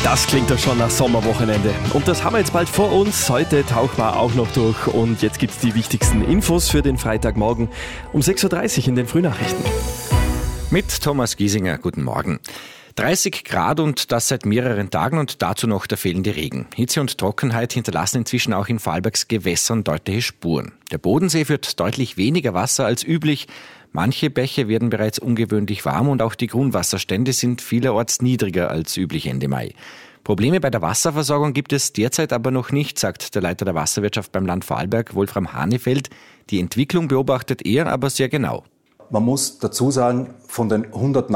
Das klingt doch schon nach Sommerwochenende. Und das haben wir jetzt bald vor uns. Heute tauchen wir auch noch durch. Und jetzt gibt's die wichtigsten Infos für den Freitagmorgen um 6.30 Uhr in den Frühnachrichten. Mit Thomas Giesinger, guten Morgen. 30 Grad und das seit mehreren Tagen und dazu noch der fehlende Regen. Hitze und Trockenheit hinterlassen inzwischen auch in Vorarlbergs Gewässern deutliche Spuren. Der Bodensee führt deutlich weniger Wasser als üblich. Manche Bäche werden bereits ungewöhnlich warm und auch die Grundwasserstände sind vielerorts niedriger als üblich Ende Mai. Probleme bei der Wasserversorgung gibt es derzeit aber noch nicht, sagt der Leiter der Wasserwirtschaft beim Land Vorarlberg, Wolfram Hanefeld. Die Entwicklung beobachtet er aber sehr genau. Man muss dazu sagen, von den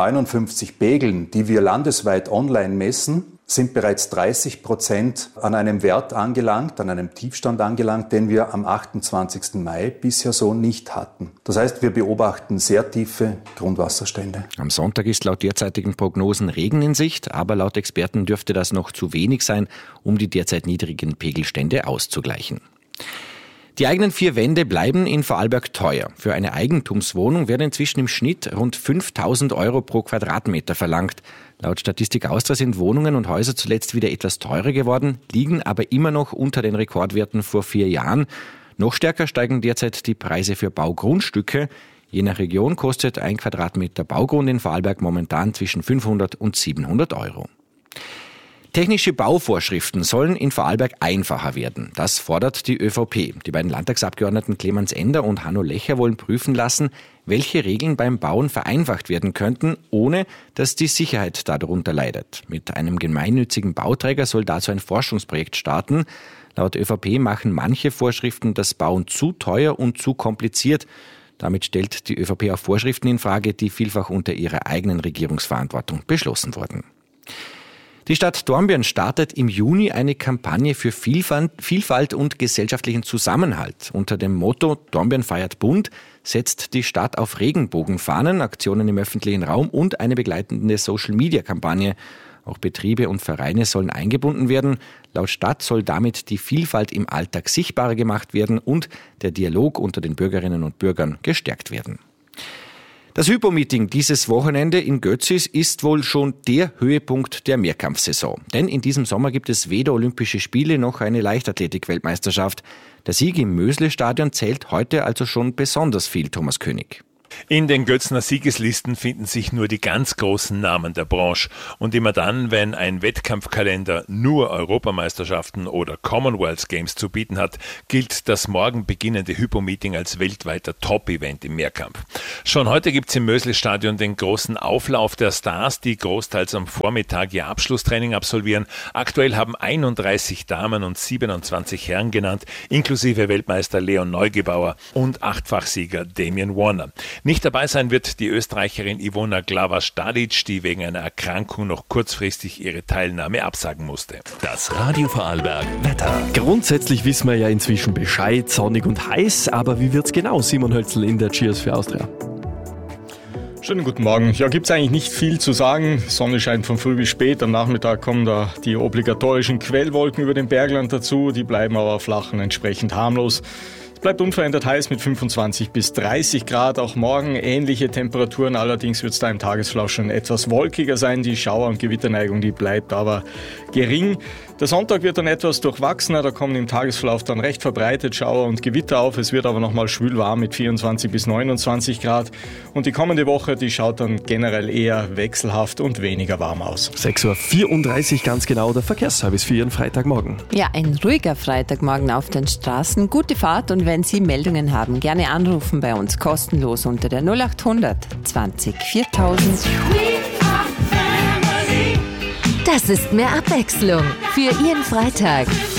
159 Pegeln, die wir landesweit online messen, sind bereits 30% an einem Wert angelangt, an einem Tiefstand angelangt, den wir am 28. Mai bisher so nicht hatten. Das heißt, wir beobachten sehr tiefe Grundwasserstände. Am Sonntag ist laut derzeitigen Prognosen Regen in Sicht, aber laut Experten dürfte das noch zu wenig sein, um die derzeit niedrigen Pegelstände auszugleichen. Die eigenen 4 Wände bleiben in Vorarlberg teuer. Für eine Eigentumswohnung werden inzwischen im Schnitt rund 5.000 € pro Quadratmeter verlangt. Laut Statistik Austria sind Wohnungen und Häuser zuletzt wieder etwas teurer geworden, liegen aber immer noch unter den Rekordwerten vor 4 Jahren. Noch stärker steigen derzeit die Preise für Baugrundstücke. Je nach Region kostet ein Quadratmeter Baugrund in Vorarlberg momentan zwischen 500 und 700 €. Technische Bauvorschriften sollen in Vorarlberg einfacher werden. Das fordert die ÖVP. Die beiden Landtagsabgeordneten Clemens Ender und Hanno Lecher wollen prüfen lassen, welche Regeln beim Bauen vereinfacht werden könnten, ohne dass die Sicherheit darunter leidet. Mit einem gemeinnützigen Bauträger soll dazu ein Forschungsprojekt starten. Laut ÖVP machen manche Vorschriften das Bauen zu teuer und zu kompliziert. Damit stellt die ÖVP auch Vorschriften in Frage, die vielfach unter ihrer eigenen Regierungsverantwortung beschlossen wurden. Die Stadt Dornbirn startet im Juni eine Kampagne für Vielfalt und gesellschaftlichen Zusammenhalt. Unter dem Motto Dornbirn feiert bunt setzt die Stadt auf Regenbogenfahnen, Aktionen im öffentlichen Raum und eine begleitende Social-Media-Kampagne. Auch Betriebe und Vereine sollen eingebunden werden. Laut Stadt soll damit die Vielfalt im Alltag sichtbarer gemacht werden und der Dialog unter den Bürgerinnen und Bürgern gestärkt werden. Das Hypo-Meeting dieses Wochenende in Götzis ist wohl schon der Höhepunkt der Mehrkampfsaison. Denn in diesem Sommer gibt es weder Olympische Spiele noch eine Leichtathletik-Weltmeisterschaft. Der Sieg im Mösle-Stadion zählt heute also schon besonders viel, Thomas König. In den Götzner Siegeslisten finden sich nur die ganz großen Namen der Branche. Und immer dann, wenn ein Wettkampfkalender nur Europameisterschaften oder Commonwealth Games zu bieten hat, gilt das morgen beginnende Hypo-Meeting als weltweiter Top-Event im Mehrkampf. Schon heute gibt's im Mösle-Stadion den großen Auflauf der Stars, die großteils am Vormittag ihr Abschlusstraining absolvieren. Aktuell haben 31 Damen und 27 Herren genannt, inklusive Weltmeister Leon Neugebauer und 8-fach-Sieger Damian Warner. Nicht dabei sein wird die Österreicherin Ivona Glava-Stadic, die wegen einer Erkrankung noch kurzfristig ihre Teilnahme absagen musste. Das Radio Vorarlberg Wetter. Grundsätzlich wissen wir ja inzwischen Bescheid, sonnig und heiß, aber wie wird's genau? Simon Hölzl in der Cheers für Austria. Schönen guten Morgen. Ja, gibt's eigentlich nicht viel zu sagen. Sonne scheint von früh bis spät. Am Nachmittag kommen da die obligatorischen Quellwolken über dem Bergland dazu. Die bleiben aber flach und entsprechend harmlos. Es bleibt unverändert heiß mit 25 bis 30 Grad. Auch morgen ähnliche Temperaturen. Allerdings wird es da im Tagesverlauf schon etwas wolkiger sein. Die Schauer- und Gewitterneigung, die bleibt aber gering. Der Sonntag wird dann etwas durchwachsener. Da kommen im Tagesverlauf dann recht verbreitet Schauer und Gewitter auf. Es wird aber nochmal schwül warm mit 24 bis 29 Grad. Und die kommende Woche, die schaut dann generell eher wechselhaft und weniger warm aus. 6.34 Uhr ganz genau, der Verkehrsservice für Ihren Freitagmorgen. Ja, ein ruhiger Freitagmorgen auf den Straßen. Gute Fahrt und wenn Sie Meldungen haben, gerne anrufen bei uns kostenlos unter der 0800 20 4000. Das ist mehr Abwechslung für Ihren Freitag.